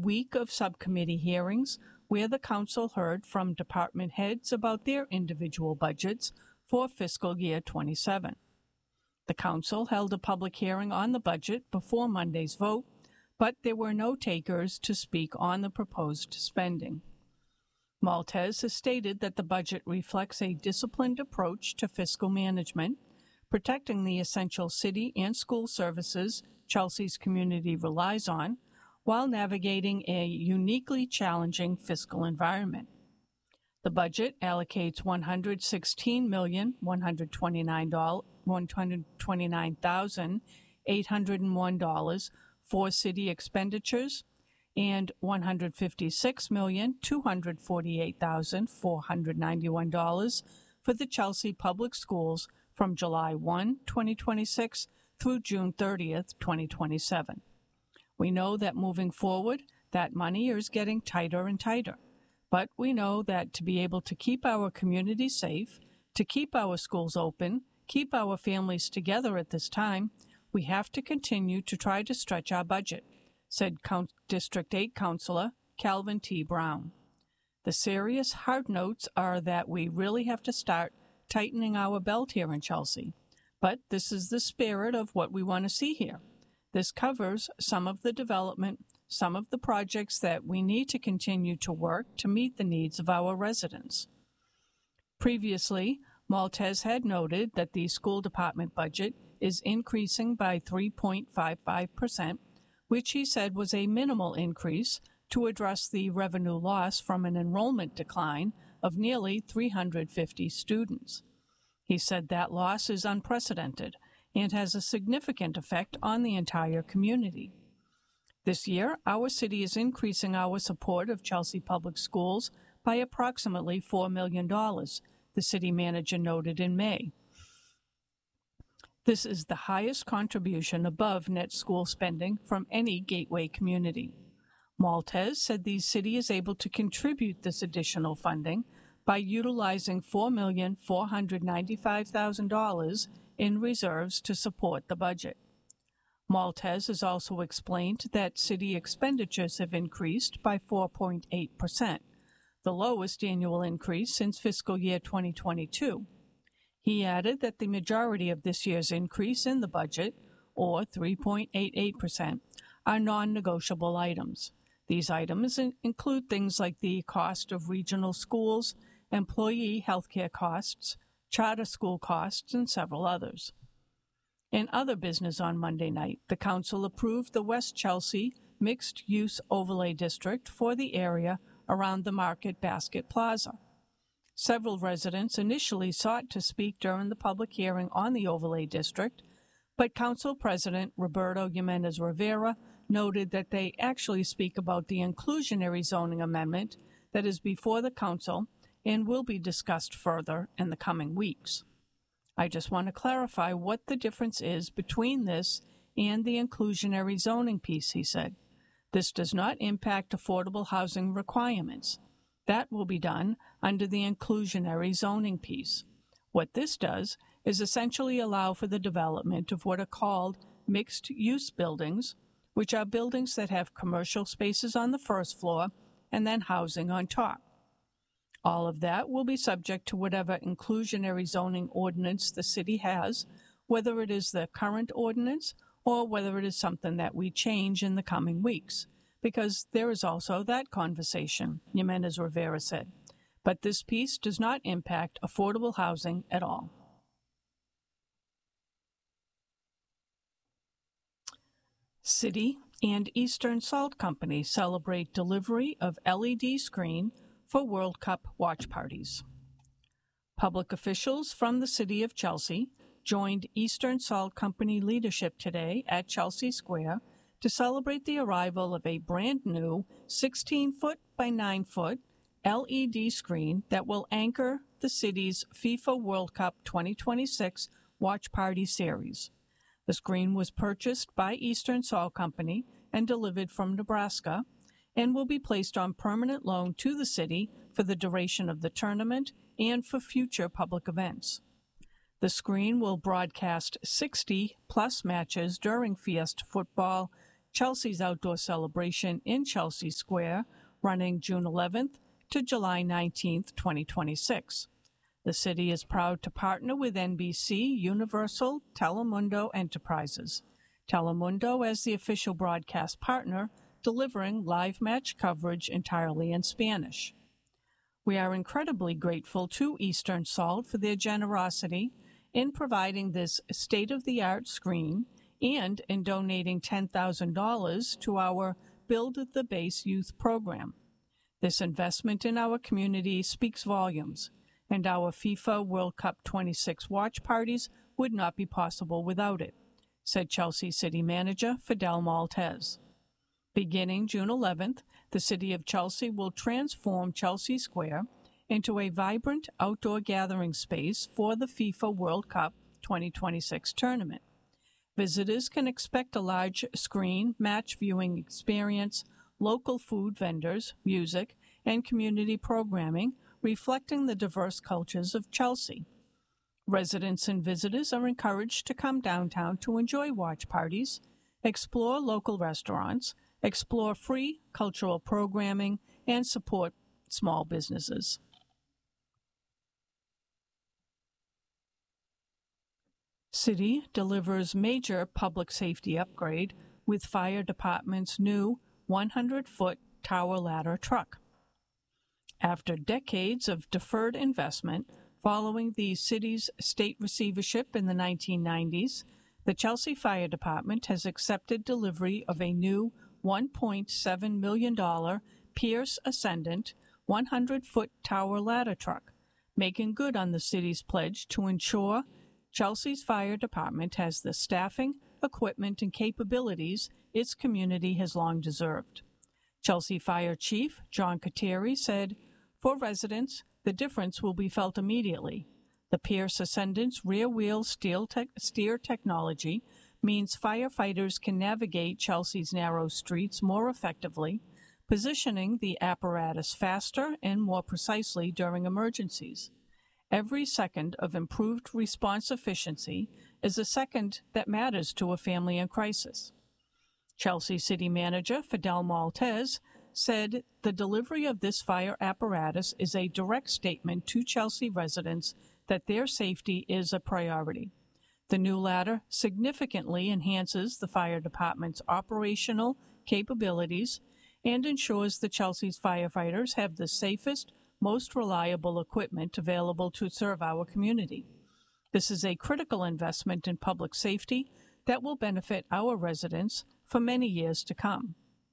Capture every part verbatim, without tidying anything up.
week of subcommittee hearings where the council heard from department heads about their individual budgets for fiscal year twenty-seven. The council held a public hearing on the budget before Monday's vote, but there were no takers to speak on the proposed spending. Maltese has stated that the budget reflects a disciplined approach to fiscal management, protecting the essential city and school services Chelsea's community relies on, while navigating a uniquely challenging fiscal environment. The budget allocates one hundred sixteen million, one hundred twenty-nine thousand, eight hundred one dollars for city expenditures and one hundred fifty-six million, two hundred forty-eight thousand, four hundred ninety-one dollars for the Chelsea Public Schools from July first, twenty twenty-six through June thirtieth, twenty twenty-seven. We know that moving forward, that money is getting tighter and tighter. But we know that to be able to keep our community safe, to keep our schools open, keep our families together at this time, we have to continue to try to stretch our budget, said District eight Councilor Calvin T. Brown. The serious hard notes are that we really have to start tightening our belt here in Chelsea. But this is the spirit of what we want to see here. This covers some of the development, some of the projects that we need to continue to work to meet the needs of our residents. Previously, Maltese had noted that the school department budget is increasing by three point five five percent, which he said was a minimal increase to address the revenue loss from an enrollment decline of nearly three hundred fifty students. He said that loss is unprecedented and has a significant effect on the entire community. This year, our city is increasing our support of Chelsea Public Schools by approximately four million dollars, the city manager noted in May. This is the highest contribution above net school spending from any Gateway community. Maltese said the city is able to contribute this additional funding by utilizing four million four hundred ninety-five thousand dollars in reserves to support the budget. Maltese has also explained that city expenditures have increased by four point eight percent, the lowest annual increase since fiscal year twenty twenty-two. He added that the majority of this year's increase in the budget, or three point eight eight percent, are non-negotiable items. These items include things like the cost of regional schools, employee health care costs, charter school costs, and several others. In other business on Monday night, the council approved the West Chelsea Mixed-Use Overlay District for the area around the Market Basket Plaza. Several residents initially sought to speak during the public hearing on the overlay district, but Council President Roberto Jimenez Rivera noted that they actually speak about the inclusionary zoning amendment that is before the council and will be discussed further in the coming weeks. I just want to clarify what the difference is between this and the inclusionary zoning piece, he said. This does not impact affordable housing requirements. That will be done under the inclusionary zoning piece. What this does is essentially allow for the development of what are called mixed-use buildings, which are buildings that have commercial spaces on the first floor and then housing on top. All of that will be subject to whatever inclusionary zoning ordinance the city has, whether it is the current ordinance or whether it is something that we change in the coming weeks, because there is also that conversation, Jimenez Rivera said. But this piece does not impact affordable housing at all. City and Eastern Salt Company celebrate delivery of L E D screen for World Cup watch parties. Public officials from the city of Chelsea joined Eastern Salt Company leadership today at Chelsea Square to celebrate the arrival of a brand new sixteen foot by nine foot L E D screen that will anchor the city's FIFA World Cup twenty twenty-six Watch Party Series. The screen was purchased by Eastern Salt Company and delivered from Nebraska and will be placed on permanent loan to the city for the duration of the tournament and for future public events. The screen will broadcast sixty plus matches during Fiesta football, Chelsea's outdoor celebration in Chelsea Square, running June eleventh to July nineteenth, twenty twenty-six. The city is proud to partner with N B C, Universal, Telemundo Enterprises. Telemundo as the official broadcast partner, delivering live match coverage entirely in Spanish. We are incredibly grateful to Eastern Salt for their generosity in providing this state-of-the-art screen and in donating ten thousand dollars to our Build the Base Youth program. This investment in our community speaks volumes, and our FIFA World Cup twenty-six watch parties would not be possible without it, said Chelsea City Manager Fidel Maltez. Beginning June eleventh, the City of Chelsea will transform Chelsea Square into a vibrant outdoor gathering space for the FIFA World Cup twenty twenty-six tournament. Visitors can expect a large screen match viewing experience, local food vendors, music, and community programming reflecting the diverse cultures of Chelsea. Residents and visitors are encouraged to come downtown to enjoy watch parties, explore local restaurants, explore free cultural programming, and support small businesses. City delivers major public safety upgrade with fire department's new one hundred foot tower ladder truck. After decades of deferred investment following the city's state receivership in the nineteen nineties, the Chelsea Fire Department has accepted delivery of a new one point seven million dollars Pierce Ascendant one hundred foot tower ladder truck, making good on the city's pledge to ensure Chelsea's Fire Department has the staffing, equipment, and capabilities its community has long deserved. Chelsea Fire Chief John Kateri said, "For residents, the difference will be felt immediately. The Pierce Ascendant's rear-wheel steel te- steer technology means firefighters can navigate Chelsea's narrow streets more effectively, positioning the apparatus faster and more precisely during emergencies. Every second of improved response efficiency is a second that matters to a family in crisis." Chelsea City Manager Fidel Maltez said the delivery of this fire apparatus is a direct statement to Chelsea residents that their safety is a priority. The new ladder significantly enhances the fire department's operational capabilities and ensures that Chelsea's firefighters have the safest, most reliable equipment available to serve our community. This is a critical investment in public safety that will benefit our residents for many years to come.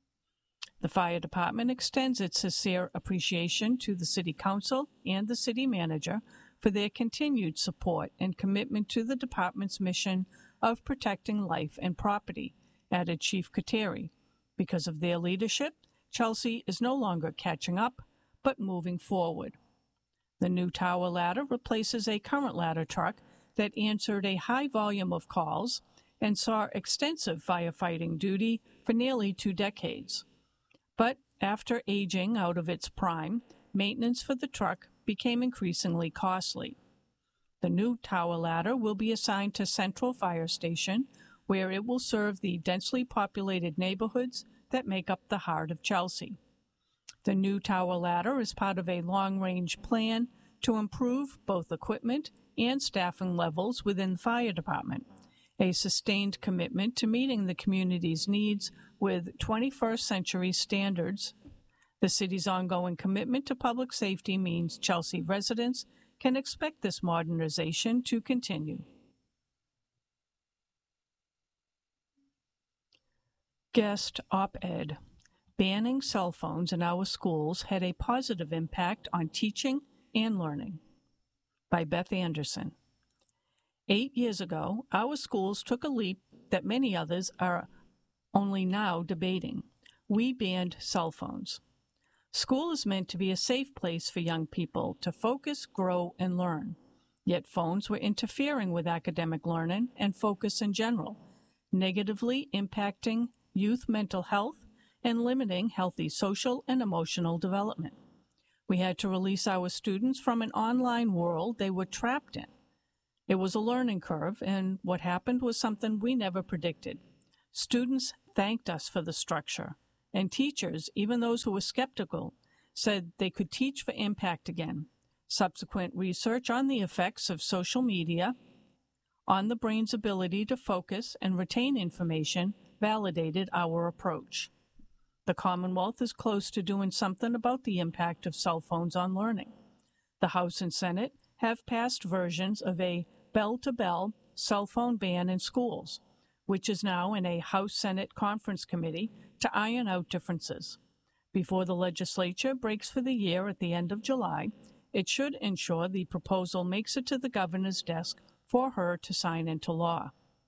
The fire department extends its sincere appreciation to the City Council and the City Manager for their continued support and commitment to the department's mission of protecting life and property, added Chief Kateri. Because of their leadership, Chelsea is no longer catching up, but moving forward. The new tower ladder replaces a current ladder truck that answered a high volume of calls and saw extensive firefighting duty for nearly two decades. But after aging out of its prime, maintenance for the truck became increasingly costly. The new tower ladder will be assigned to Central Fire Station, where it will serve the densely populated neighborhoods that make up the heart of Chelsea. The new tower ladder is part of a long-range plan to improve both equipment and staffing levels within the fire department, a sustained commitment to meeting the community's needs with twenty-first century standards. The city's ongoing commitment to public safety means Chelsea residents can expect this modernization to continue. Guest op-ed. Banning cell phones in our schools had a positive impact on teaching and learning, by Beth Anderson. Eight years ago, our schools took a leap that many others are only now debating. We banned cell phones. School is meant to be a safe place for young people to focus, grow, and learn. Yet phones were interfering with academic learning and focus in general, negatively impacting youth mental health and limiting healthy social and emotional development. We had to release our students from an online world they were trapped in. It was a learning curve, and what happened was something we never predicted. Students thanked us for the structure, and teachers, even those who were skeptical, said they could teach for impact again. Subsequent research on the effects of social media on the brain's ability to focus and retain information validated our approach. The Commonwealth is close to doing something about the impact of cell phones on learning. The House and Senate have passed versions of a bell-to-bell cell phone ban in schools, which is now in a House-Senate Conference Committee to iron out differences. Before the legislature breaks for the year at the end of July, it should ensure the proposal makes it to the governor's desk for her to sign into law.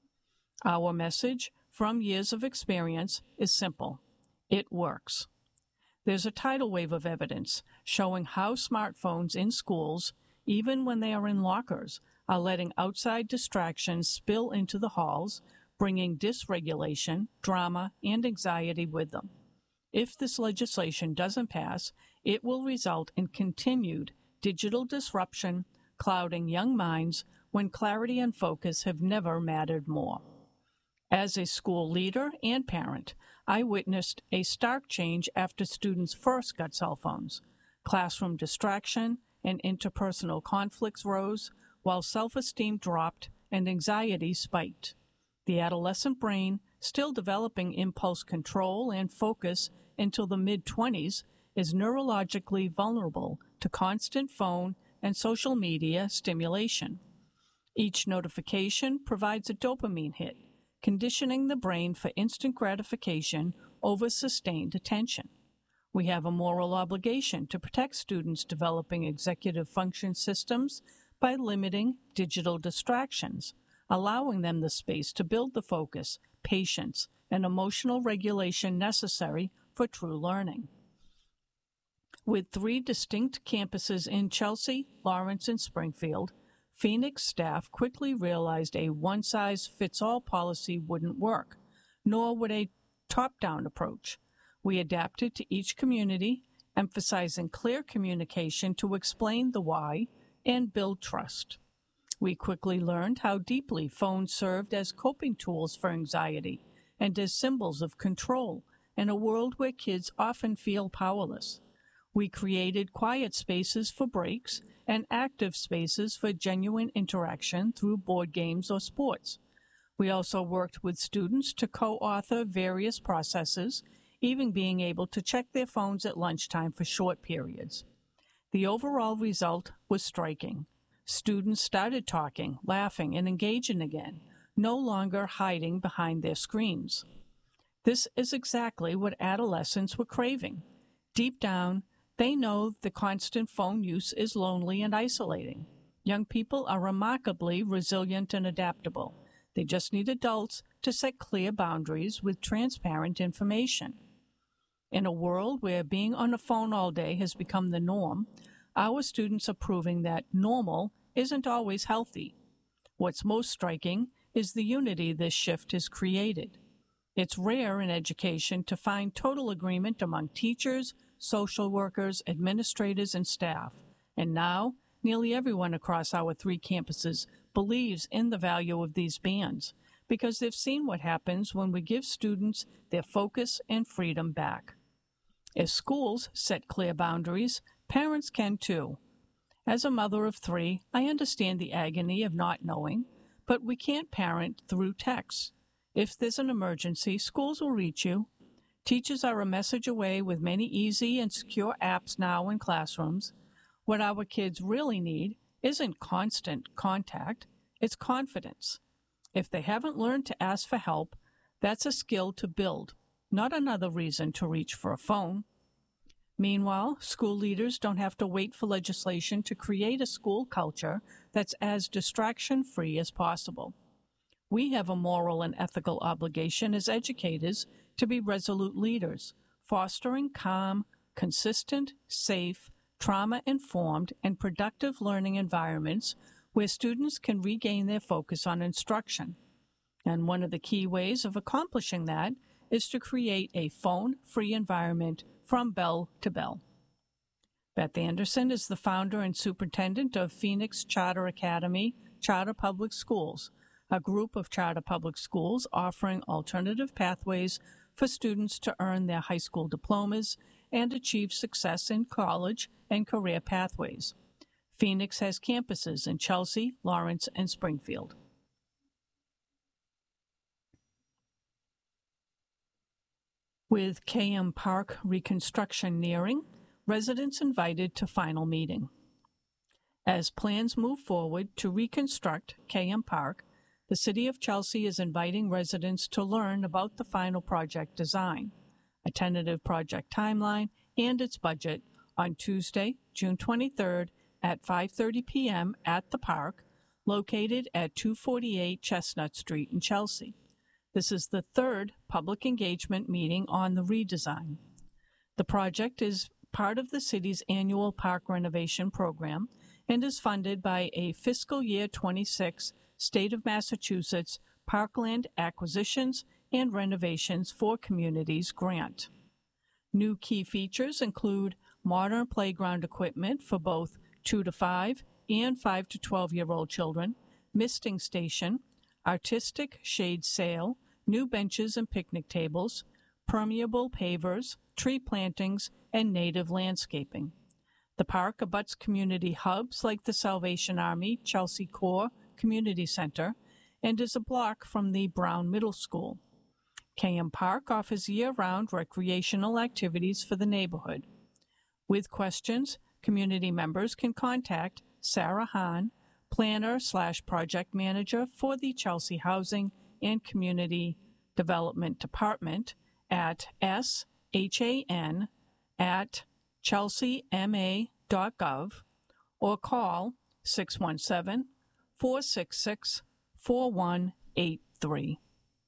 Our message from years of experience is simple. It works. There's a tidal wave of evidence showing how smartphones in schools, even when they are in lockers, are letting outside distractions spill into the halls, bringing dysregulation, drama, and anxiety with them. If this legislation doesn't pass, it will result in continued digital disruption, clouding young minds when clarity and focus have never mattered more. As a school leader and parent, I witnessed a stark change after students first got cell phones. Classroom distraction and interpersonal conflicts rose, while self-esteem dropped and anxiety spiked. The adolescent brain, still developing impulse control and focus until the mid-twenties, is neurologically vulnerable to constant phone and social media stimulation. Each notification provides a dopamine hit, conditioning the brain for instant gratification over sustained attention. We have a moral obligation to protect students developing executive function systems by limiting digital distractions, allowing them the space to build the focus, patience, and emotional regulation necessary for true learning. With three distinct campuses in Chelsea, Lawrence, and Springfield, Phoenix staff quickly realized a one-size-fits-all policy wouldn't work, nor would a top-down approach. We adapted to each community, emphasizing clear communication to explain the why and build trust. We quickly learned how deeply phones served as coping tools for anxiety and as symbols of control in a world where kids often feel powerless. We created quiet spaces for breaks and active spaces for genuine interaction through board games or sports. We also worked with students to co-author various processes, even being able to check their phones at lunchtime for short periods. The overall result was striking. Students started talking, laughing, and engaging again, no longer hiding behind their screens. This is exactly what adolescents were craving. Deep down, they know the constant phone use is lonely and isolating. Young people are remarkably resilient and adaptable. They just need adults to set clear boundaries with transparent information. In a world where being on a phone all day has become the norm, our students are proving that normal isn't always healthy. What's most striking is the unity this shift has created. It's rare in education to find total agreement among teachers, social workers, administrators, and staff. And now, nearly everyone across our three campuses believes in the value of these bans because they've seen what happens when we give students their focus and freedom back. As schools set clear boundaries, parents can too. As a mother of three, I understand the agony of not knowing, but we can't parent through text. If there's an emergency, schools will reach you. Teachers are a message away with many easy and secure apps now in classrooms. What our kids really need isn't constant contact, it's confidence. If they haven't learned to ask for help, that's a skill to build, not another reason to reach for a phone. Meanwhile, school leaders don't have to wait for legislation to create a school culture that's as distraction-free as possible. We have a moral and ethical obligation as educators to be resolute leaders, fostering calm, consistent, safe, trauma-informed, and productive learning environments where students can regain their focus on instruction. And one of the key ways of accomplishing that is to create a phone-free environment from bell to bell. Beth Anderson is the founder and superintendent of Phoenix Charter Academy Charter Public Schools, a group of charter public schools offering alternative pathways for students to earn their high school diplomas and achieve success in college and career pathways. Phoenix has campuses in Chelsea, Lawrence, and Springfield. With K M Park reconstruction nearing, residents invited to final meeting. As plans move forward to reconstruct K M Park, the City of Chelsea is inviting residents to learn about the final project design, a tentative project timeline, and its budget on Tuesday, June twenty-third at five thirty p.m. at the park, located at two forty-eight Chestnut Street in Chelsea. This is the third public engagement meeting on the redesign. The project is part of the city's annual park renovation program and is funded by a fiscal year twenty-six State of Massachusetts Parkland Acquisitions and Renovations for Communities grant. New key features include modern playground equipment for both two to five and five to twelve-year-old children, misting station, artistic shade sail, new benches and picnic tables, permeable pavers, tree plantings, and native landscaping. The park abuts community hubs like the Salvation Army Chelsea Core Community Center and is a block from the Brown Middle School. K M Park offers year-round recreational activities for the neighborhood. With questions, community members can contact Sarah Hahn, planner slash project manager for the Chelsea Housing and Community Development Department at shan at chelseama dot gov or call six one seven, four six six, four one eight three.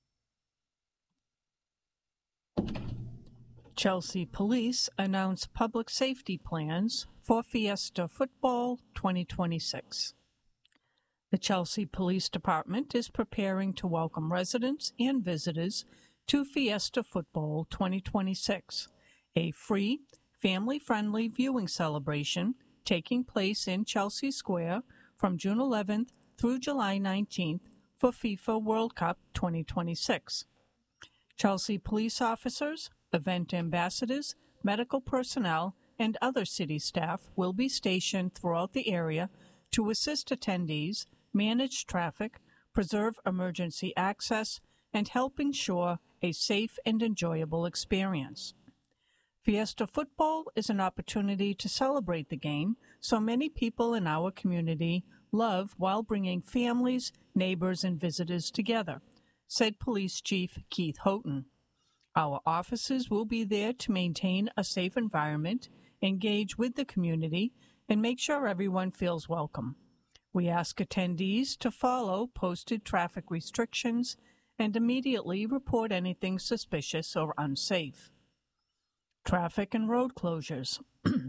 Chelsea Police announced public safety plans for Fiesta Football twenty twenty-six. The Chelsea Police Department is preparing to welcome residents and visitors to Fiesta Football twenty twenty-six, a free, family-friendly viewing celebration taking place in Chelsea Square from June eleventh through July nineteenth for FIFA World Cup twenty twenty-six. Chelsea police officers, event ambassadors, medical personnel, and other city staff will be stationed throughout the area to assist attendees, manage traffic, preserve emergency access, and help ensure a safe and enjoyable experience. Fiesta Football is an opportunity to celebrate the game so many people in our community love while bringing families, neighbors, and visitors together, said Police Chief Keith Houghton. Our officers will be there to maintain a safe environment, engage with the community, and make sure everyone feels welcome. We ask attendees to follow posted traffic restrictions and immediately report anything suspicious or unsafe. Traffic and road closures.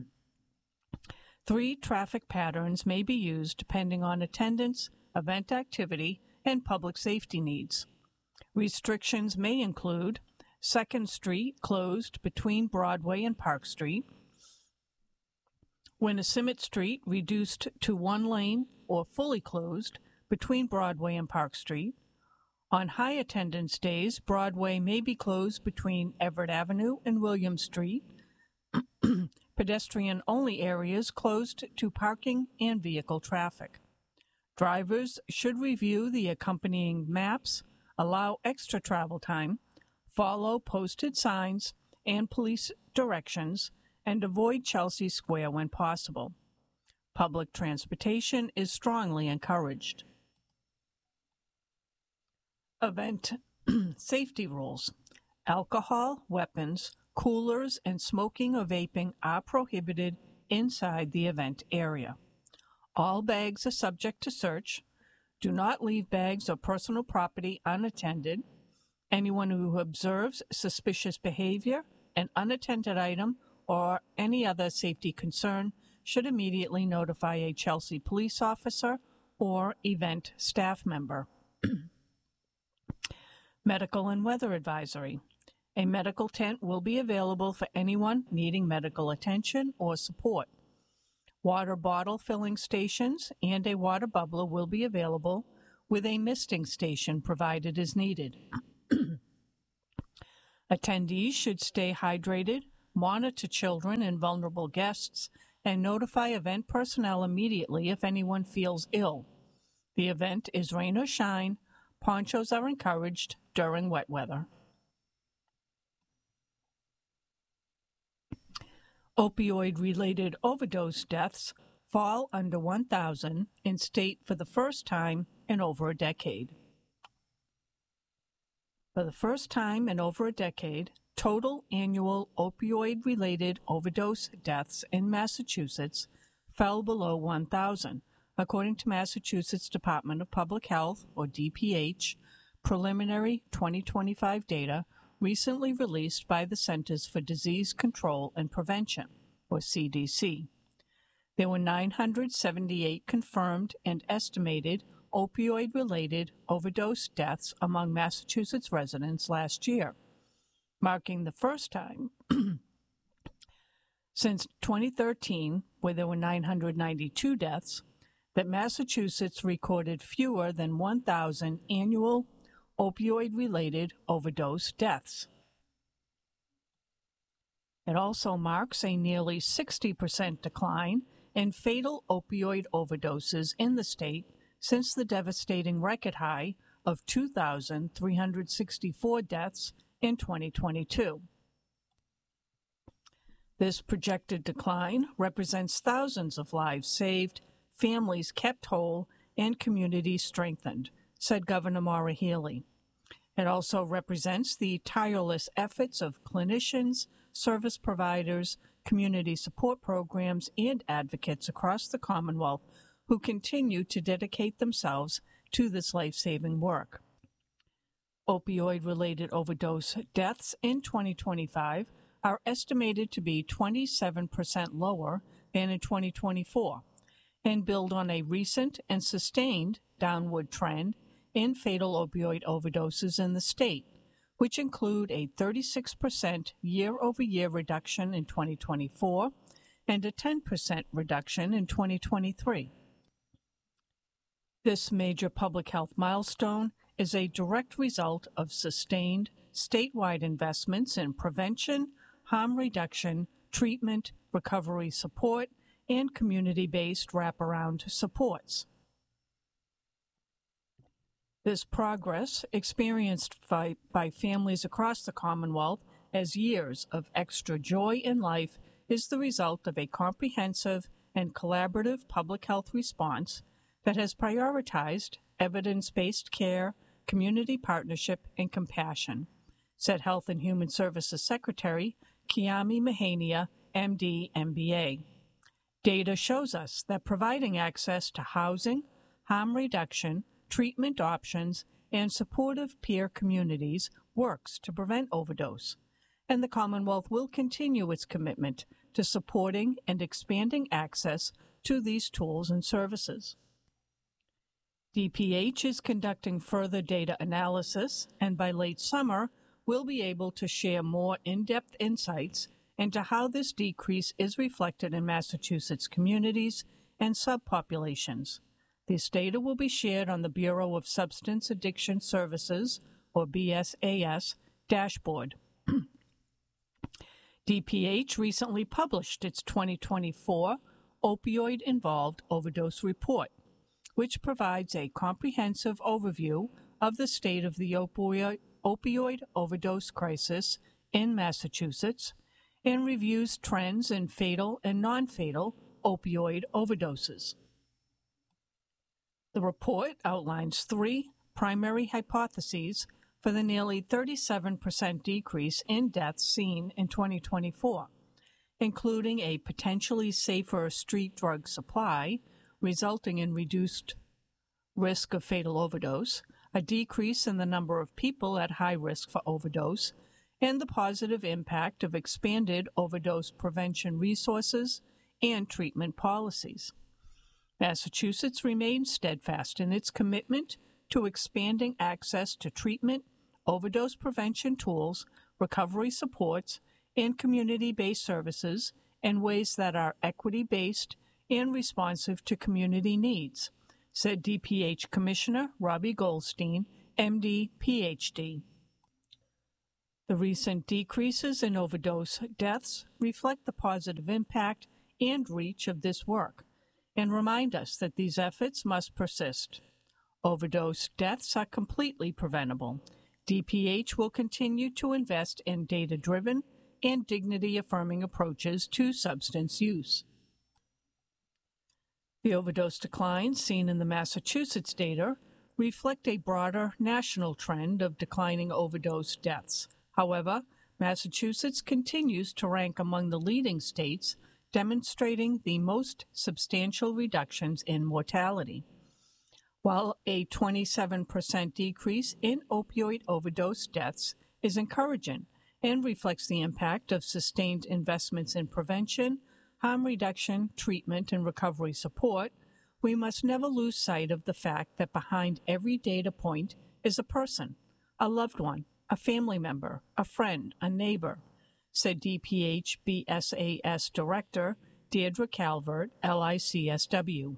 Three traffic patterns may be used depending on attendance, event activity, and public safety needs. Restrictions may include Second Street closed between Broadway and Park Street, Winnacimmet Street reduced to one lane or fully closed between Broadway and Park Street. On high attendance days, Broadway may be closed between Everett Avenue and William Street. Pedestrian-only areas closed to parking and vehicle traffic. Drivers should review the accompanying maps, allow extra travel time, follow posted signs and police directions, and avoid Chelsea Square when possible. Public transportation is strongly encouraged. Event safety rules. Alcohol, weapons, coolers, and smoking or vaping are prohibited inside the event area. All bags are subject to search. Do not leave bags or personal property unattended. Anyone who observes suspicious behavior, an unattended item, or any other safety concern should immediately notify a Chelsea police officer or event staff member. Medical and weather advisory. A medical tent will be available for anyone needing medical attention or support. Water bottle filling stations and a water bubbler will be available with a misting station provided as needed. Attendees should stay hydrated, monitor children and vulnerable guests, and notify event personnel immediately if anyone feels ill. The event is rain or shine. Ponchos are encouraged during wet weather. Opioid-related overdose deaths fall under one thousand in state for the first time in over a decade. For the first time in over a decade, total annual opioid-related overdose deaths in Massachusetts fell below one thousand, according to Massachusetts Department of Public Health, or D P H, preliminary twenty twenty-five data recently released by the Centers for Disease Control and Prevention, or C D C. There were nine hundred seventy-eight confirmed and estimated opioid-related overdose deaths among Massachusetts residents last year, marking the first time since twenty thirteen, where there were nine hundred ninety-two deaths, that Massachusetts recorded fewer than one thousand annual opioid-related overdose deaths. It also marks a nearly sixty percent decline in fatal opioid overdoses in the state since the devastating record high of two thousand three hundred sixty-four deaths in twenty twenty-two. This projected decline represents thousands of lives saved, families kept whole, and communities strengthened, said Governor Maura Healey. It also represents the tireless efforts of clinicians, service providers, community support programs, and advocates across the Commonwealth who continue to dedicate themselves to this life-saving work. Opioid-related overdose deaths in twenty twenty-five are estimated to be twenty-seven percent lower than in twenty twenty-four and build on a recent and sustained downward trend in fatal opioid overdoses in the state, which include a thirty-six percent year-over-year reduction in twenty twenty-four and a ten percent reduction in twenty twenty-three. This major public health milestone is a direct result of sustained statewide investments in prevention, harm reduction, treatment, recovery support, and community-based wraparound supports. This progress, experienced by, by families across the Commonwealth as years of extra joy in life, is the result of a comprehensive and collaborative public health response that has prioritized evidence-based care, community partnership, and compassion, said Health and Human Services Secretary Kiami Mahania, M D, M B A. Data shows us that providing access to housing, harm reduction, treatment options, and supportive peer communities works to prevent overdose, and the Commonwealth will continue its commitment to supporting and expanding access to these tools and services. D P H is conducting further data analysis, and by late summer, we'll be able to share more in-depth insights into how this decrease is reflected in Massachusetts communities and subpopulations. This data will be shared on the Bureau of Substance Addiction Services, or B S A S, dashboard. D P H recently published its twenty twenty-four Opioid-Involved Overdose Report, which provides a comprehensive overview of the state of the opioid, opioid overdose crisis in Massachusetts and reviews trends in fatal and non-fatal opioid overdoses. The report outlines three primary hypotheses for the nearly thirty-seven percent decrease in deaths seen in twenty twenty-four, including a potentially safer street drug supply, resulting in reduced risk of fatal overdose, a decrease in the number of people at high risk for overdose, and the positive impact of expanded overdose prevention resources and treatment policies. Massachusetts remains steadfast in its commitment to expanding access to treatment, overdose prevention tools, recovery supports, and community-based services in ways that are equity-based and responsive to community needs, said D P H Commissioner Robbie Goldstein, M D, P H D. The recent decreases in overdose deaths reflect the positive impact and reach of this work and remind us that these efforts must persist. Overdose deaths are completely preventable. D P H will continue to invest in data-driven and dignity-affirming approaches to substance use. The overdose declines seen in the Massachusetts data reflect a broader national trend of declining overdose deaths. However, Massachusetts continues to rank among the leading states, demonstrating the most substantial reductions in mortality. While a twenty-seven percent decrease in opioid overdose deaths is encouraging and reflects the impact of sustained investments in prevention, harm reduction, treatment, and recovery support, we must never lose sight of the fact that behind every data point is a person, a loved one, a family member, a friend, a neighbor, said D P H B S A S Director Deirdre Calvert, L I C S W.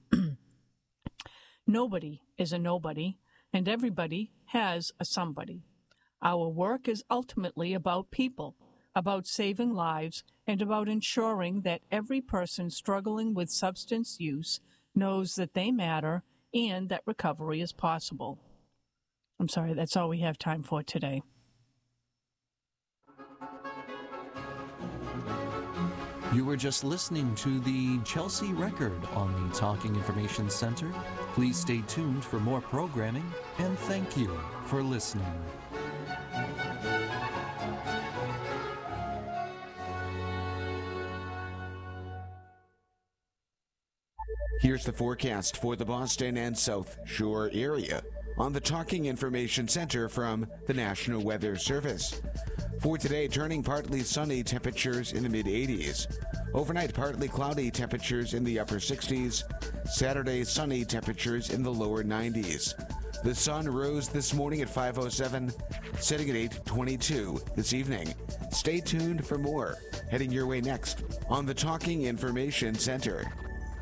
Nobody is a nobody, and everybody has a somebody. Our work is ultimately about people, about saving lives, and about ensuring that every person struggling with substance use knows that they matter and that recovery is possible. I'm sorry, that's all we have time for today. You were just listening to the Chelsea Record on the Talking Information Center. Please stay tuned for more programming, and thank you for listening. Here's the forecast for the Boston and South Shore area on the Talking Information Center from the National Weather Service. For today, turning partly sunny, temperatures in the mid eighties. Overnight, partly cloudy, temperatures in the upper sixties. Saturday, sunny, temperatures in the lower nineties. The sun rose this morning at five oh seven, setting at eight twenty-two this evening. Stay tuned for more. Heading your way next on the Talking Information Center.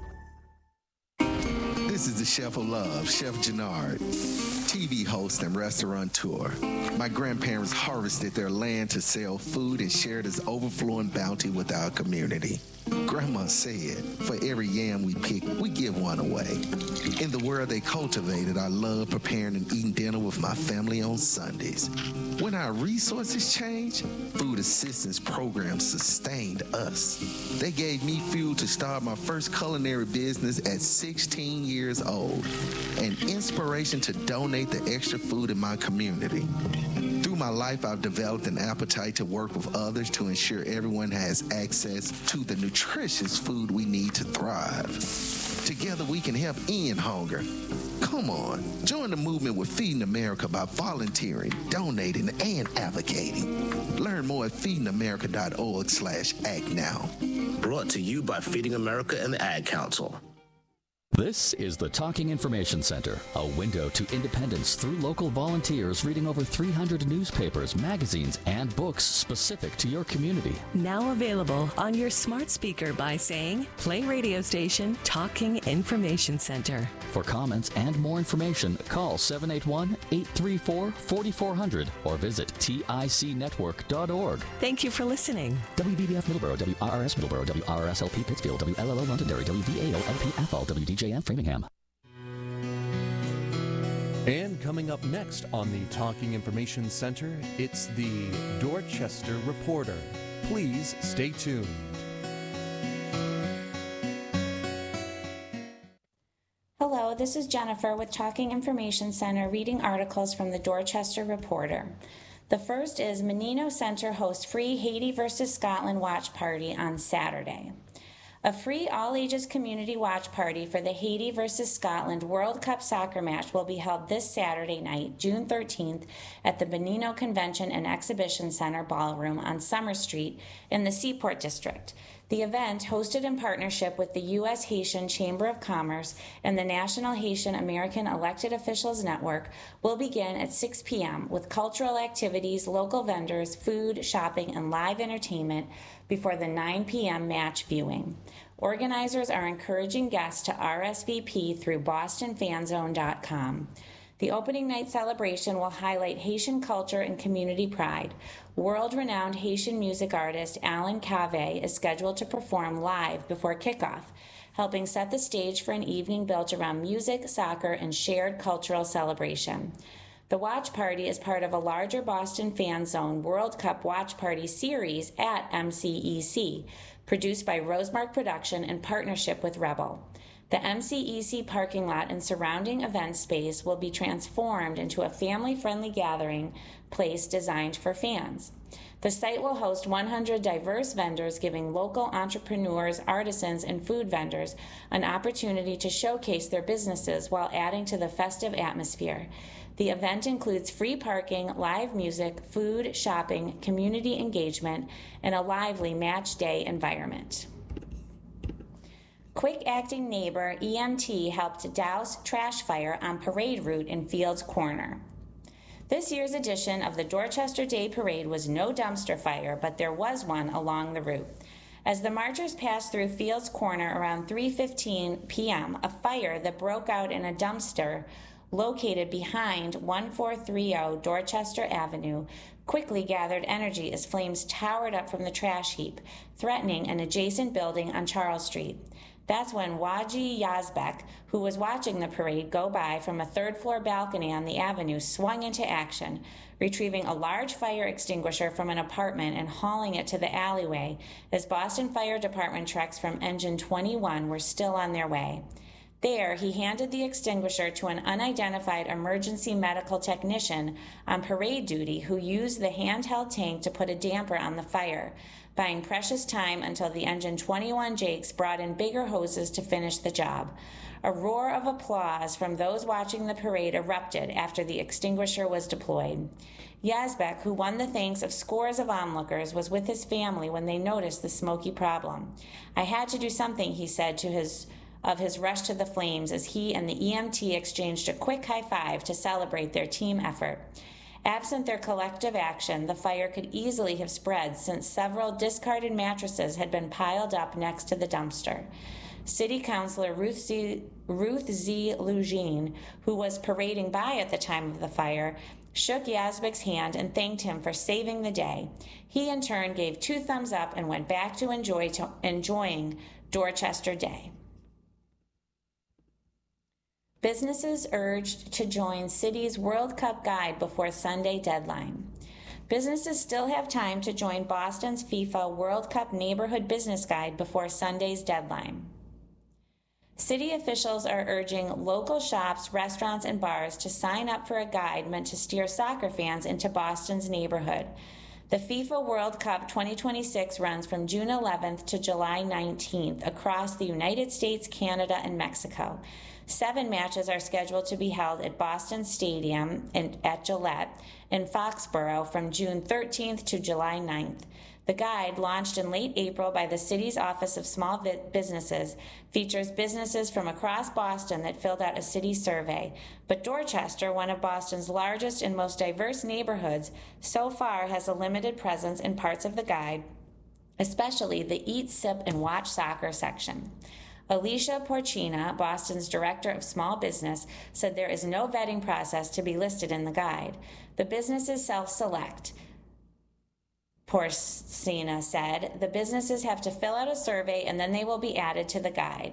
This is the Chef of Love, Chef Jannard, T V host and restaurateur. My grandparents harvested their land to sell food and share this overflowing bounty with our community. Grandma said, for every yam we pick, we give one away. In the world they cultivated, I love preparing and eating dinner with my family on Sundays. When our resources changed, food assistance programs sustained us. They gave me fuel to start my first culinary business at sixteen years old, and inspiration to donate the extra food in my community. Through my life, I've developed an appetite to work with others to ensure everyone has access to the nutritious food we need to thrive. Together we can help end hunger. Come on, join the movement with Feeding America by volunteering, donating, and advocating. Learn more at feeding america dot org slash act now. Brought to you by Feeding America and the Ad Council. This is the Talking Information Center, a window to independence through local volunteers reading over three hundred newspapers, magazines, and books specific to your community. Now available on your smart speaker by saying, play radio station Talking Information Center. For comments and more information, call seven eight one, eight three four, four four zero zero or visit tic network dot org. Thank you for listening. W V B F Middleborough, W R R S Middleborough, W R R S L P Pittsfield, W L L O Londonderry, W V A O L P Athol, W D J M Framingham. And coming up next on the Talking Information Center, it's the Dorchester Reporter. Please stay tuned. Hello, this is Jennifer with Talking Information Center reading articles from the Dorchester Reporter. The first is Menino Center hosts free Haiti versus Scotland watch party on Saturday. A free all-ages community watch party for the Haiti versus Scotland World Cup soccer match will be held this Saturday night, June thirteenth, at the Menino Convention and Exhibition Center Ballroom on Summer Street in the Seaport District. The event, hosted in partnership with the U S Haitian Chamber of Commerce and the National Haitian American Elected Officials Network, will begin at six p.m. with cultural activities, local vendors, food, shopping, and live entertainment before the nine p.m. match viewing. Organizers are encouraging guests to R S V P through boston fan zone dot com. The opening night celebration will highlight Haitian culture and community pride. World-renowned Haitian music artist Alan Cave is scheduled to perform live before kickoff, helping set the stage for an evening built around music, soccer, and shared cultural celebration. The watch party is part of a larger Boston Fan Zone World Cup Watch Party series at M C E C, produced by Rosemark Production in partnership with Rebel. The M C E C parking lot and surrounding event space will be transformed into a family-friendly gathering place designed for fans. The site will host one hundred diverse vendors, giving local entrepreneurs, artisans, and food vendors an opportunity to showcase their businesses while adding to the festive atmosphere. The event includes free parking, live music, food, shopping, community engagement, and a lively match day environment. Quick Acting Neighbor E M T helped douse trash fire on parade route in Fields Corner. This year's edition of the Dorchester Day Parade was no dumpster fire, but there was one along the route. As the marchers passed through Fields Corner around three fifteen p.m., a fire that broke out in a dumpster located behind one four three zero Dorchester Avenue quickly gathered energy as flames towered up from the trash heap, threatening an adjacent building on Charles Street. That's when Waji Yazbek, who was watching the parade go by from a third-floor balcony on the avenue, swung into action, retrieving a large fire extinguisher from an apartment and hauling it to the alleyway as Boston Fire Department trucks from Engine twenty-one were still on their way. There, he handed the extinguisher to an unidentified emergency medical technician on parade duty who used the handheld tank to put a damper on the fire, buying precious time until the Engine twenty-one Jakes brought in bigger hoses to finish the job. A roar of applause from those watching the parade erupted after the extinguisher was deployed. Yazbek, who won the thanks of scores of onlookers, was with his family when they noticed the smoky problem. "I had to do something," he said to his of his rush to the flames as he and the E M T exchanged a quick high five to celebrate their team effort. Absent their collective action, the fire could easily have spread since several discarded mattresses had been piled up next to the dumpster. City Councilor Ruth Z. Ruth Z. Lugine, who was parading by at the time of the fire, shook Yazbek's hand and thanked him for saving the day. He in turn gave two thumbs up and went back to enjoy to enjoying Dorchester Day. Businesses urged to join City's World Cup Guide before Sunday deadline. Businesses still have time to join Boston's FIFA World Cup Neighborhood Business Guide before Sunday's deadline. City officials are urging local shops, restaurants, and bars to sign up for a guide meant to steer soccer fans into Boston's neighborhood. The FIFA World Cup twenty twenty-six runs from June eleventh to July nineteenth across the United States, Canada, and Mexico. Seven matches are scheduled to be held at Boston Stadium and at Gillette in Foxborough from June thirteenth to July ninth. The guide, launched in late April by the city's Office of Small Businesses, features businesses from across Boston that filled out a city survey. But Dorchester, one of Boston's largest and most diverse neighborhoods, so far has a limited presence in parts of the guide, especially the Eat, Sip, and Watch Soccer section. Alicia Porcina, Boston's Director of Small Business, said there is no vetting process to be listed in the guide. The businesses self-select. Porcina said, the businesses have to fill out a survey and then they will be added to the guide.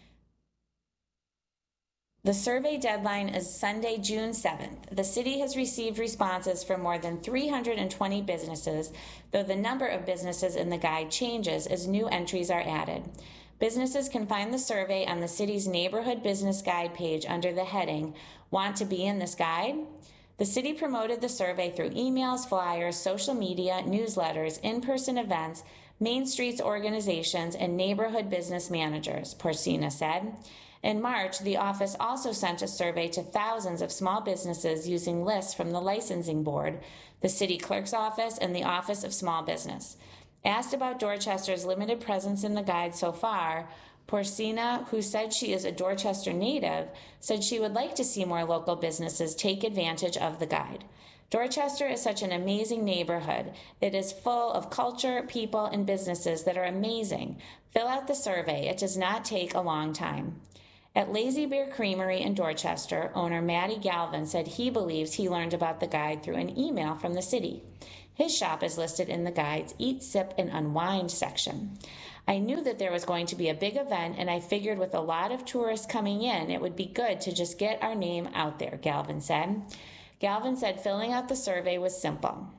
The survey deadline is Sunday, June seventh. The city has received responses from more than three hundred twenty businesses, though the number of businesses in the guide changes as new entries are added. Businesses can find the survey on the city's Neighborhood Business Guide page under the heading, Want to be in this guide? The city promoted the survey through emails, flyers, social media, newsletters, in-person events, Main Streets organizations, and neighborhood business managers, Porcina said. In March, the office also sent a survey to thousands of small businesses using lists from the Licensing Board, the City Clerk's Office, and the Office of Small Business. Asked about Dorchester's limited presence in the guide so far, Porcina, who said she is a Dorchester native, said she would like to see more local businesses take advantage of the guide. Dorchester is such an amazing neighborhood. It is full of culture, people, and businesses that are amazing. Fill out the survey. It does not take a long time. At Lazy Bear Creamery in Dorchester, owner Matty Galvin said he believes he learned about the guide through an email from the city. His shop is listed in the guide's Eat, Sip, and Unwind section. I knew that there was going to be a big event, and I figured with a lot of tourists coming in, it would be good to just get our name out there, Galvin said. Galvin said filling out the survey was simple.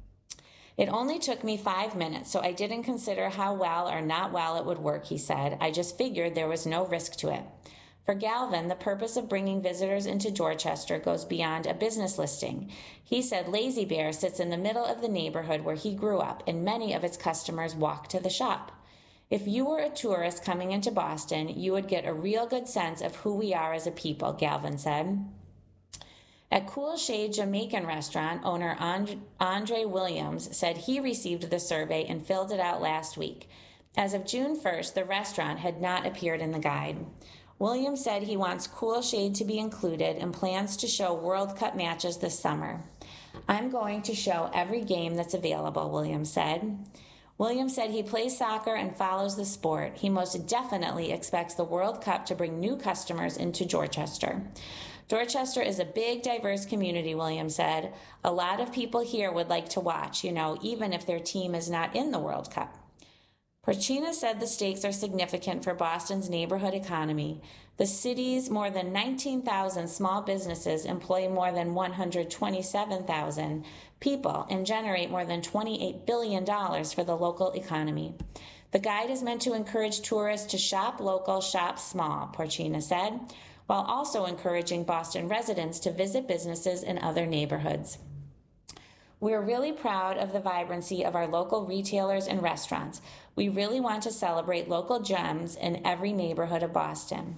It only took me five minutes, so I didn't consider how well or not well it would work, he said. I just figured there was no risk to it. For Galvin, the purpose of bringing visitors into Dorchester goes beyond a business listing. He said Lazy Bear sits in the middle of the neighborhood where he grew up, and many of its customers walk to the shop. If you were a tourist coming into Boston, you would get a real good sense of who we are as a people, Galvin said. At Cool Shade Jamaican Restaurant, owner Andre Williams said he received the survey and filled it out last week. As of June first, the restaurant had not appeared in the guide. Williams said he wants Cool Shade to be included and plans to show World Cup matches this summer. I'm going to show every game that's available, Williams said. Williams said he plays soccer and follows the sport. He most definitely expects the World Cup to bring new customers into Dorchester. Dorchester is a big, diverse community, Williams said. A lot of people here would like to watch, you know, even if their team is not in the World Cup. Porcina said the stakes are significant for Boston's neighborhood economy. The city's more than nineteen thousand small businesses employ more than one hundred twenty-seven thousand people and generate more than twenty-eight billion dollars for the local economy. The guide is meant to encourage tourists to shop local, shop small, Porcina said, while also encouraging Boston residents to visit businesses in other neighborhoods. We're really proud of the vibrancy of our local retailers and restaurants. We really want to celebrate local gems in every neighborhood of Boston.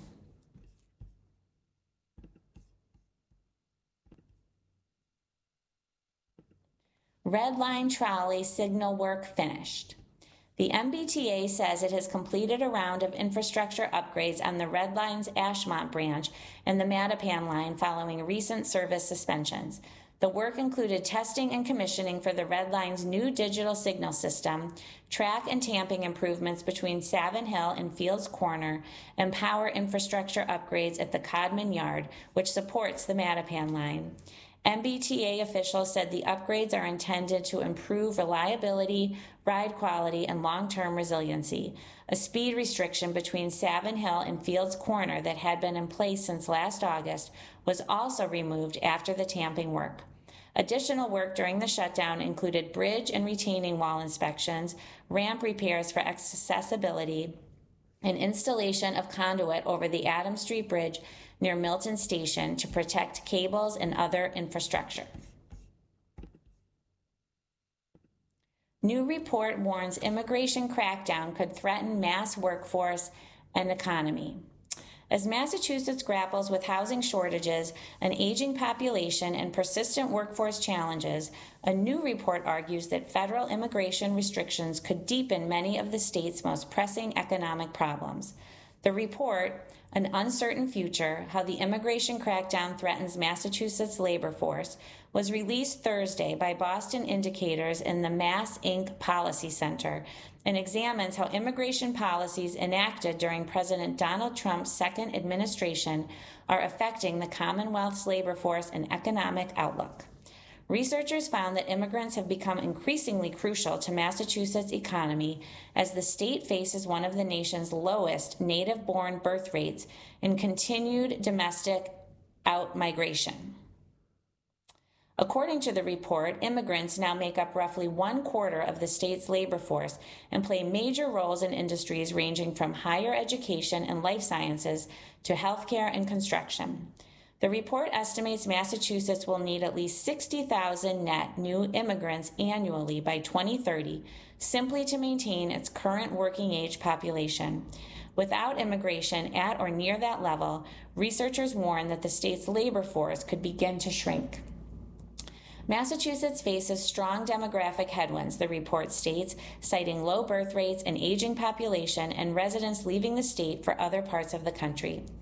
Red Line Trolley signal work finished. The M B T A says it has completed a round of infrastructure upgrades on the Red Line's Ashmont branch and the Mattapan line following recent service suspensions. The work included testing and commissioning for the Red Line's new digital signal system, track and tamping improvements between Savin Hill and Fields Corner, and power infrastructure upgrades at the Codman Yard, which supports the Mattapan line. M B T A officials said the upgrades are intended to improve reliability, ride quality, and long-term resiliency. A speed restriction between Savin Hill and Fields Corner that had been in place since last August was also removed after the tamping work. Additional work during the shutdown included bridge and retaining wall inspections, ramp repairs for accessibility, and installation of conduit over the Adams Street Bridge near Milton Station to protect cables and other infrastructure. New report warns immigration crackdown could threaten mass workforce and economy. As Massachusetts grapples with housing shortages, an aging population, and persistent workforce challenges, a new report argues that federal immigration restrictions could deepen many of the state's most pressing economic problems. The report, An Uncertain Future, How the Immigration Crackdown Threatens Massachusetts Labor Force, was released Thursday by Boston Indicators in the Mass Incorporated Policy Center and examines how immigration policies enacted during President Donald Trump's second administration are affecting the Commonwealth's labor force and economic outlook. Researchers found that immigrants have become increasingly crucial to Massachusetts' economy as the state faces one of the nation's lowest native-born birth rates and continued domestic out-migration. According to the report, immigrants now make up roughly one quarter of the state's labor force and play major roles in industries ranging from higher education and life sciences to healthcare and construction. The report estimates Massachusetts will need at least sixty thousand net new immigrants annually by twenty thirty simply to maintain its current working age population. Without immigration at or near that level, researchers warn that the state's labor force could begin to shrink. Massachusetts faces strong demographic headwinds, the report states, citing low birth rates, an aging population, and residents leaving the state for other parts of the country.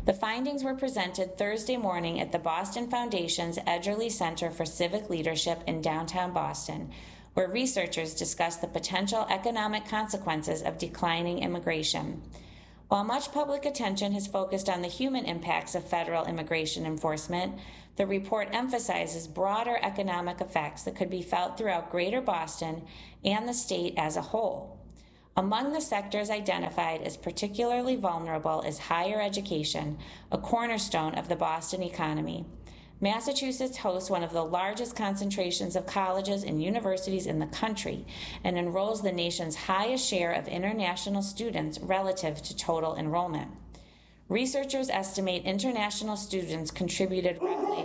The findings were presented Thursday morning at the Boston Foundation's Edgerly Center for Civic Leadership in downtown Boston, where researchers discussed the potential economic consequences of declining immigration. While much public attention has focused on the human impacts of federal immigration enforcement, the report emphasizes broader economic effects that could be felt throughout Greater Boston and the state as a whole. Among the sectors identified as particularly vulnerable is higher education, a cornerstone of the Boston economy. Massachusetts hosts one of the largest concentrations of colleges and universities in the country and enrolls the nation's highest share of international students relative to total enrollment. Researchers estimate international students contributed roughly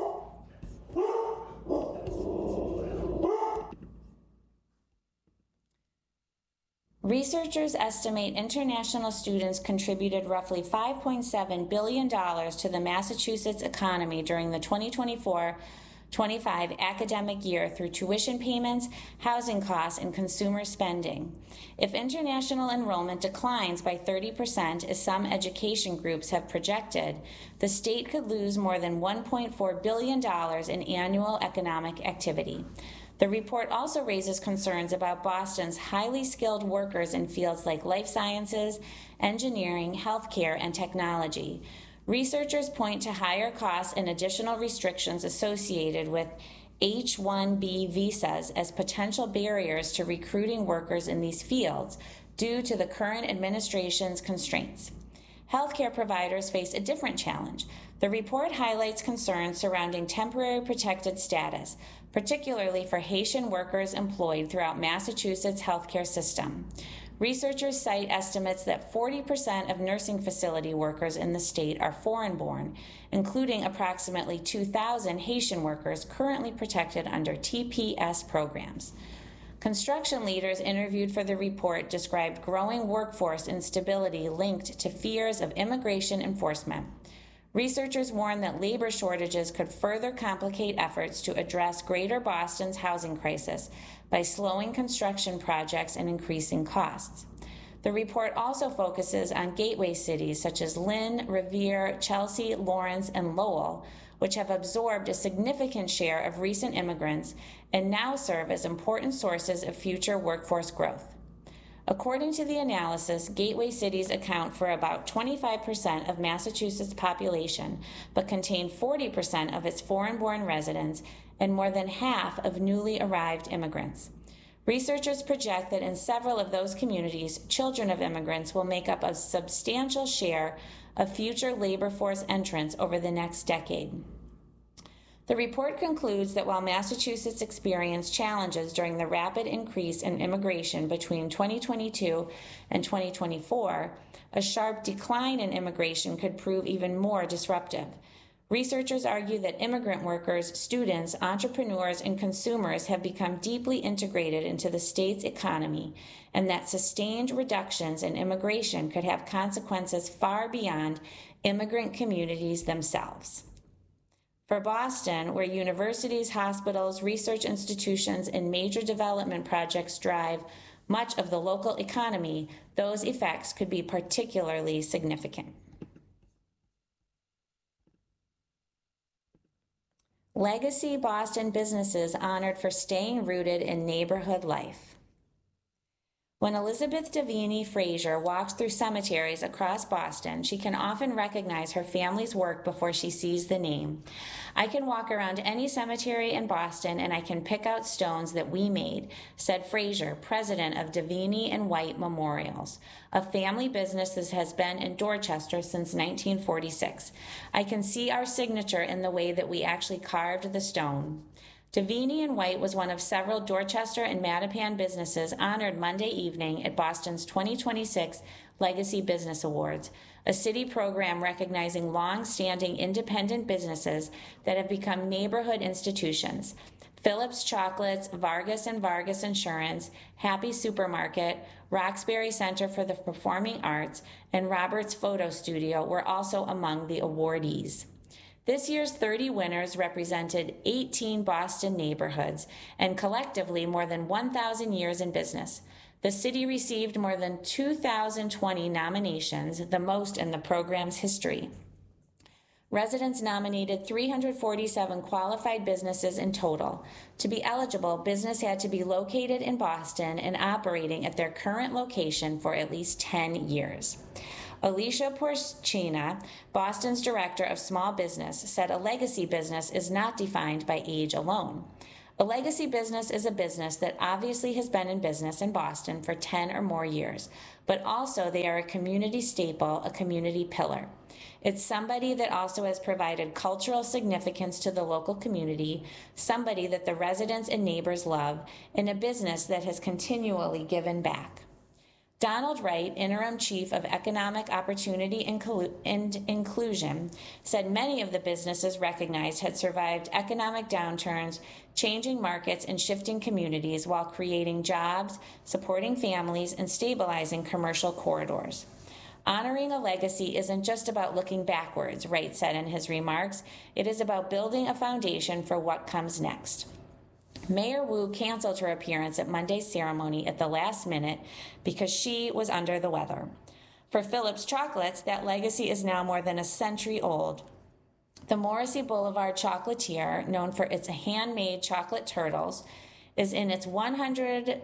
Researchers estimate international students contributed roughly five point seven billion dollars to the Massachusetts economy during the twenty twenty-four twenty-five academic year through tuition payments, housing costs, and consumer spending. If international enrollment declines by thirty percent, as some education groups have projected, the state could lose more than one point four billion dollars in annual economic activity. The report also raises concerns about Boston's highly skilled workers in fields like life sciences, engineering, healthcare, and technology. Researchers point to higher costs and additional restrictions associated with H one B visas as potential barriers to recruiting workers in these fields due to the current administration's constraints. Healthcare providers face a different challenge. The report highlights concerns surrounding temporary protected status, particularly for Haitian workers employed throughout Massachusetts' healthcare system. Researchers cite estimates that forty percent of nursing facility workers in the state are foreign-born, including approximately two thousand Haitian workers currently protected under T P S programs. Construction leaders interviewed for the report described growing workforce instability linked to fears of immigration enforcement. Researchers warn that labor shortages could further complicate efforts to address Greater Boston's housing crisis by slowing construction projects and increasing costs. The report also focuses on gateway cities such as Lynn, Revere, Chelsea, Lawrence, and Lowell, which have absorbed a significant share of recent immigrants and now serve as important sources of future workforce growth. According to the analysis, gateway cities account for about twenty-five percent of Massachusetts' population, but contain forty percent of its foreign-born residents and more than half of newly arrived immigrants. Researchers project that in several of those communities, children of immigrants will make up a substantial share of future labor force entrants over the next decade. The report concludes that while Massachusetts experienced challenges during the rapid increase in immigration between twenty twenty-two and twenty twenty-four, a sharp decline in immigration could prove even more disruptive. Researchers argue that immigrant workers, students, entrepreneurs, and consumers have become deeply integrated into the state's economy, and that sustained reductions in immigration could have consequences far beyond immigrant communities themselves. For Boston, where universities, hospitals, research institutions, and major development projects drive much of the local economy, those effects could be particularly significant. Legacy Boston businesses honored for staying rooted in neighborhood life. When Elizabeth Davini Frazier walks through cemeteries across Boston, she can often recognize her family's work before she sees the name. I can walk around any cemetery in Boston and I can pick out stones that we made, said Frazier, president of Davini and White Memorials, a family business that has been in Dorchester since nineteen forty-six. I can see our signature in the way that we actually carved the stone. Davini and White was one of several Dorchester and Mattapan businesses honored Monday evening at Boston's twenty twenty-six Legacy Business Awards, a city program recognizing long-standing independent businesses that have become neighborhood institutions. Phillips Chocolates, Vargas and Vargas Insurance, Happy Supermarket, Roxbury Center for the Performing Arts, and Roberts Photo Studio were also among the awardees. This year's thirty winners represented eighteen Boston neighborhoods and collectively more than one thousand years in business. The city received more than two thousand twenty nominations, the most in the program's history. Residents nominated three hundred forty-seven qualified businesses in total. To be eligible, business had to be located in Boston and operating at their current location for at least ten years. Alicia Porcina, Boston's Director of Small Business, said a legacy business is not defined by age alone. A legacy business is a business that obviously has been in business in Boston for ten or more years, but also they are a community staple, a community pillar. It's somebody that also has provided cultural significance to the local community, somebody that the residents and neighbors love, and a business that has continually given back. Donald Wright, Interim Chief of Economic Opportunity and Inclusion, said many of the businesses recognized had survived economic downturns, changing markets and shifting communities while creating jobs, supporting families, and stabilizing commercial corridors. Honoring a legacy isn't just about looking backwards, Wright said in his remarks. It is about building a foundation for what comes next. Mayor Wu canceled her appearance at Monday's ceremony at the last minute because she was under the weather. For Phillips Chocolates, that legacy is now more than a century old. The Morrissey Boulevard chocolatier, known for its handmade chocolate turtles, is in its one hundred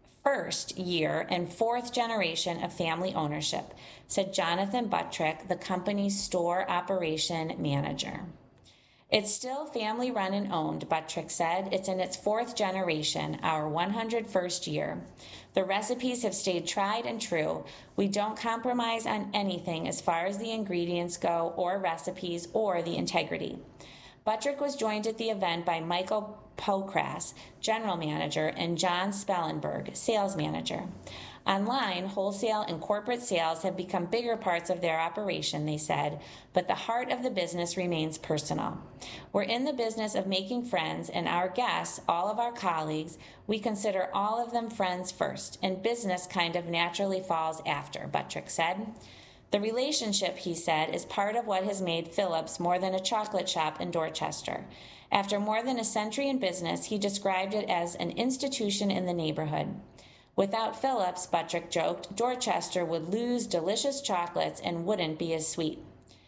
first year and fourth generation of family ownership, said Jonathan Buttrick, the company's store operation manager. It's still family run and owned, Buttrick said. It's in its fourth generation, our one hundred first year. The recipes have stayed tried and true. We don't compromise on anything as far as the ingredients go, or recipes, or the integrity. Buttrick was joined at the event by Michael Pokras, general manager, and John Spellenberg, sales manager. Online, wholesale and corporate sales have become bigger parts of their operation, they said, but the heart of the business remains personal. We're in the business of making friends, and our guests, all of our colleagues, we consider all of them friends first, and business kind of naturally falls after, Buttrick said. The relationship, he said, is part of what has made Phillips more than a chocolate shop in Dorchester. After more than a century in business, he described it as an institution in the neighborhood. Without Phillips, Buttrick joked, Dorchester would lose delicious chocolates and wouldn't be as sweet.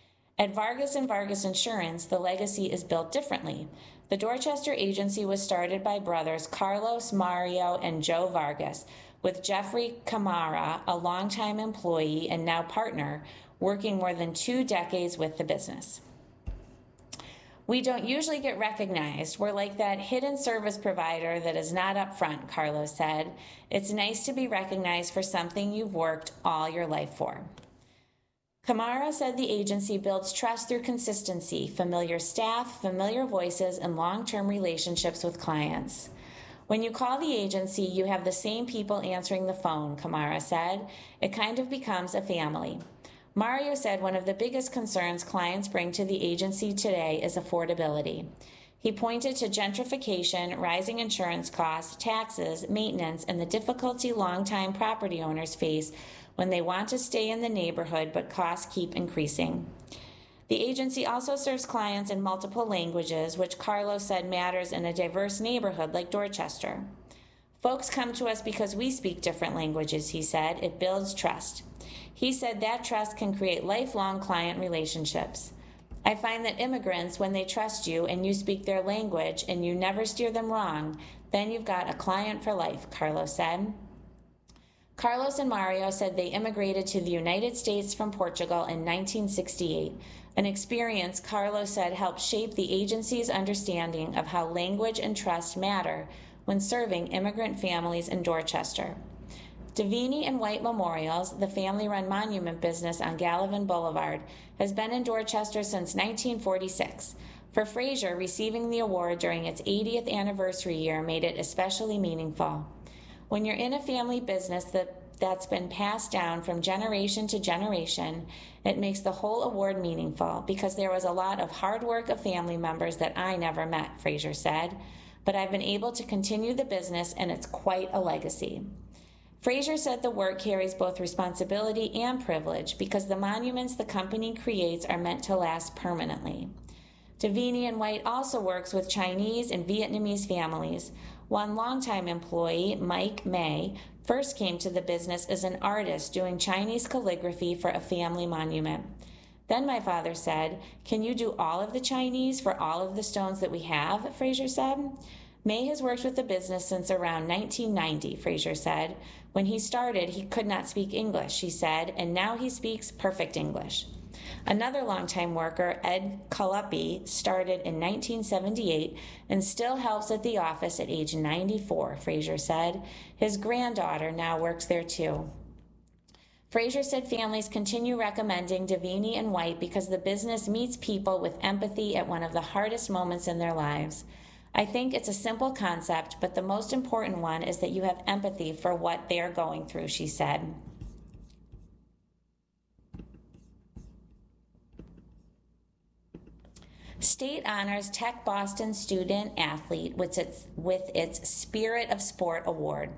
At Vargas and Vargas Insurance, the legacy is built differently. The Dorchester agency was started by brothers Carlos, Mario, and Joe Vargas, with Jeffrey Camara, a longtime employee and now partner, working more than two decades with the business. We don't usually get recognized. We're like that hidden service provider that is not up front, Carlos said. It's nice to be recognized for something you've worked all your life for. Camara said the agency builds trust through consistency, familiar staff, familiar voices, and long-term relationships with clients. When you call the agency, you have the same people answering the phone, Camara said. It kind of becomes a family. Mario said one of the biggest concerns clients bring to the agency today is affordability. He pointed to gentrification, rising insurance costs, taxes, maintenance, and the difficulty longtime property owners face when they want to stay in the neighborhood but costs keep increasing. The agency also serves clients in multiple languages, which Carlos said matters in a diverse neighborhood like Dorchester. Folks come to us because we speak different languages, he said. It builds trust. He said that trust can create lifelong client relationships. I find that immigrants, when they trust you and you speak their language and you never steer them wrong, then you've got a client for life, Carlos said. Carlos and Mario said they immigrated to the United States from Portugal in nineteen sixty-eight, an experience Carlos said helped shape the agency's understanding of how language and trust matter when serving immigrant families in Dorchester. Davini and White Memorials, the family-run monument business on Gallivan Boulevard, has been in Dorchester since nineteen forty-six. For Fraser, receiving the award during its eightieth anniversary year made it especially meaningful. When you're in a family business that, that's been passed down from generation to generation, it makes the whole award meaningful because there was a lot of hard work of family members that I never met, Fraser said. But I've been able to continue the business, and it's quite a legacy. Fraser said the work carries both responsibility and privilege because the monuments the company creates are meant to last permanently. Davini and White also works with Chinese and Vietnamese families. One longtime employee, Mike May, first came to the business as an artist doing Chinese calligraphy for a family monument. Then my father said, "Can you do all of the Chinese for all of the stones that we have?" Fraser said. May has worked with the business since around nineteen ninety, Fraser said. When he started, he could not speak English, she said, and now he speaks perfect English. Another longtime worker, Ed Kalupi, started in nineteen seventy-eight and still helps at the office at age ninety-four, Fraser said. His granddaughter now works there too. Fraser said families continue recommending Davini and White because the business meets people with empathy at one of the hardest moments in their lives. I think it's a simple concept, but the most important one is that you have empathy for what they're going through, she said. State honors Tech Boston student athlete with its, with its Spirit of Sport Award.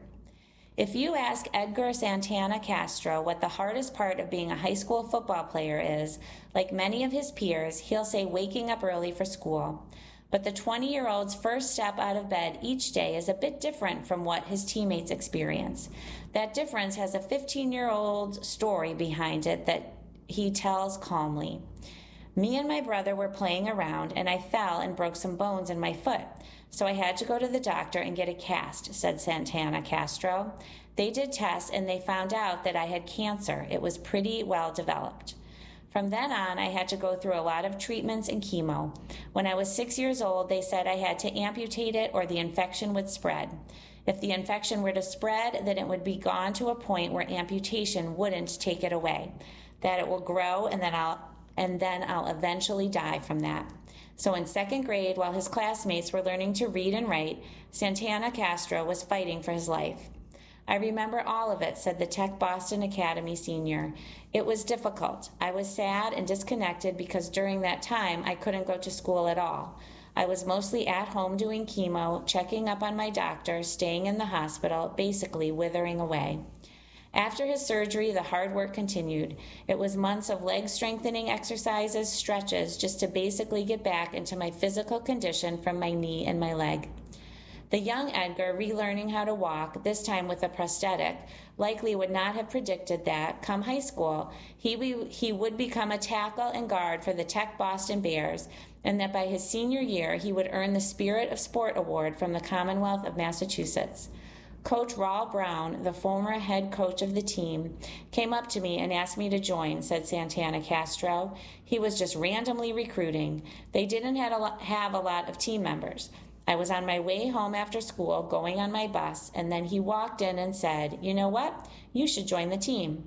If you ask Edgar Santana Castro what the hardest part of being a high school football player is, like many of his peers, he'll say waking up early for school. But the twenty-year-old's first step out of bed each day is a bit different from what his teammates experience. That difference has a fifteen-year-old story behind it that he tells calmly. Me and my brother were playing around, and I fell and broke some bones in my foot. So I had to go to the doctor and get a cast, said Santana Castro. They did tests, and they found out that I had cancer. It was pretty well developed. From then on, I had to go through a lot of treatments and chemo. When I was six years old, they said I had to amputate it or the infection would spread. If the infection were to spread, then it would be gone to a point where amputation wouldn't take it away, that it will grow, and then I'll and then I'll eventually die from that. So in second grade, while his classmates were learning to read and write, Santana Castro was fighting for his life. I remember all of it, said the Tech Boston Academy senior. It was difficult. I was sad and disconnected because during that time, I couldn't go to school at all. I was mostly at home doing chemo, checking up on my doctor, staying in the hospital, basically withering away. After his surgery, the hard work continued. It was months of leg strengthening exercises, stretches, just to basically get back into my physical condition from my knee and my leg. The young Edgar, relearning how to walk, this time with a prosthetic, likely would not have predicted that, come high school, he, be, he would become a tackle and guard for the Tech Boston Bears, and that by his senior year, he would earn the Spirit of Sport Award from the Commonwealth of Massachusetts. Coach Raul Brown, the former head coach of the team, came up to me and asked me to join, said Santana Castro. He was just randomly recruiting. They didn't have a lot, have a lot of team members. I was on my way home after school, going on my bus, and then he walked in and said, "You know what? You should join the team."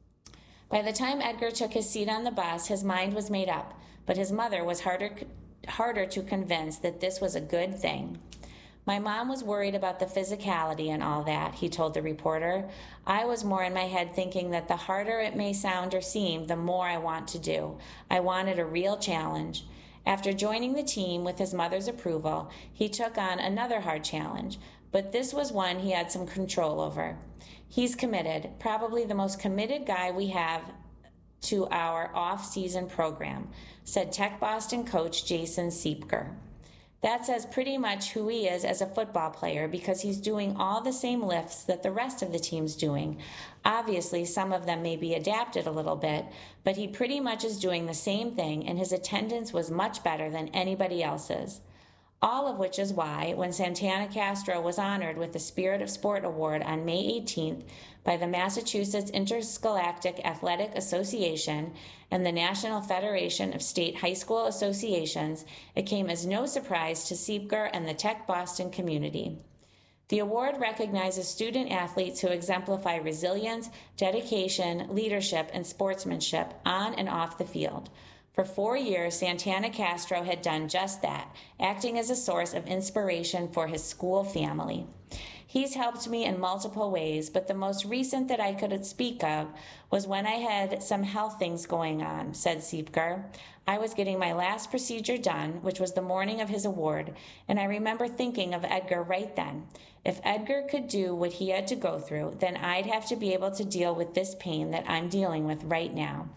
By the time Edgar took his seat on the bus, his mind was made up, but his mother was harder, harder to convince that this was a good thing. My mom was worried about the physicality and all that, he told the reporter. I was more in my head thinking that the harder it may sound or seem, the more I want to do. I wanted a real challenge. After joining the team with his mother's approval, he took on another hard challenge, but this was one he had some control over. He's committed, probably the most committed guy we have to our off-season program, said Tech Boston coach Jason Siepker. That says pretty much who he is as a football player because he's doing all the same lifts that the rest of the team's doing. Obviously, some of them may be adapted a little bit, but he pretty much is doing the same thing, and his attendance was much better than anybody else's. All of which is why, when Santana Castro was honored with the Spirit of Sport Award on May eighteenth by the Massachusetts Interscholastic Athletic Association and the National Federation of State High School Associations, it came as no surprise to Siepker and the Tech Boston community. The award recognizes student athletes who exemplify resilience, dedication, leadership, and sportsmanship on and off the field. For four years, Santana Castro had done just that, acting as a source of inspiration for his school family. He's helped me in multiple ways, but the most recent that I could speak of was when I had some health things going on, said Siepker. I was getting my last procedure done, which was the morning of his award, and I remember thinking of Edgar right then. If Edgar could do what he had to go through, then I'd have to be able to deal with this pain that I'm dealing with right now.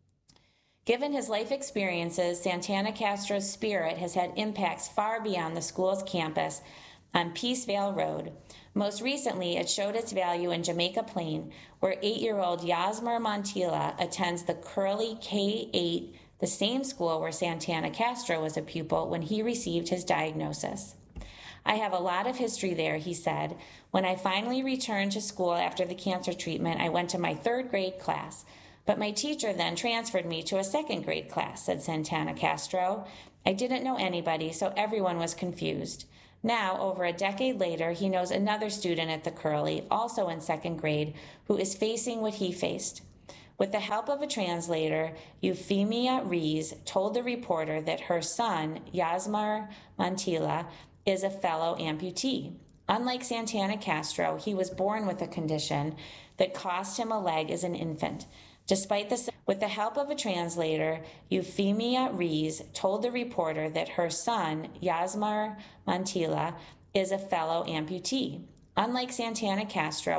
Given his life experiences, Santana Castro's spirit has had impacts far beyond the school's campus on Peacevale Road. Most recently, it showed its value in Jamaica Plain, where eight-year-old Yasmar Montilla attends the Curley K eight, the same school where Santana Castro was a pupil when he received his diagnosis. I have a lot of history there, he said. When I finally returned to school after the cancer treatment, I went to my third grade class. But my teacher then transferred me to a second grade class, said Santana Castro. I didn't know anybody, so everyone was confused. Now, over a decade later, he knows another student at the Curley, also in second grade, who is facing what he faced. With the help of a translator, Euphemia Rees told the reporter that her son, Yasmar Montilla, is a fellow amputee. Unlike Santana Castro, he was born with a condition that cost him a leg as an infant. Despite this, with the help of a translator, Euphemia Rees told the reporter that her son, Yasmar Montilla, is a fellow amputee. Unlike Santana Castro,